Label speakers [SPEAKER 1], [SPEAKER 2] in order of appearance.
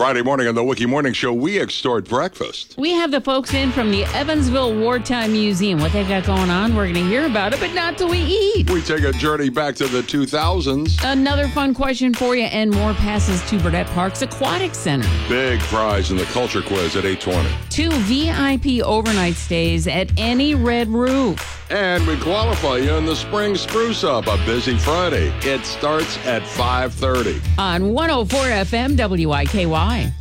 [SPEAKER 1] Friday morning on the Wiki Morning Show, we extort breakfast.
[SPEAKER 2] We have the folks in from the Evansville Wartime Museum. What they got going on, we're going to hear about it, but not till we eat.
[SPEAKER 1] We take a journey back to the 2000s.
[SPEAKER 2] Another fun question for you, and more passes to Burdett Park's Aquatic Center.
[SPEAKER 1] Big prize in the culture quiz at 8:20.
[SPEAKER 2] 2 VIP overnight stays at any Red Roof.
[SPEAKER 1] And we qualify you in the Spring Spruce Up, a busy Friday. It starts at 5:30.
[SPEAKER 2] On 104 FM WIKY.